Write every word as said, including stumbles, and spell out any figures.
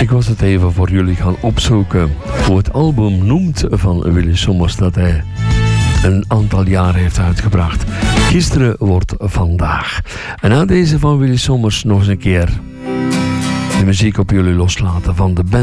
Ik was het even voor jullie gaan opzoeken hoe het album noemt van Willy Sommers dat hij een aantal jaren heeft uitgebracht. Gisteren wordt vandaag. En na deze van Willy Sommers nog eens een keer de muziek op jullie loslaten van de band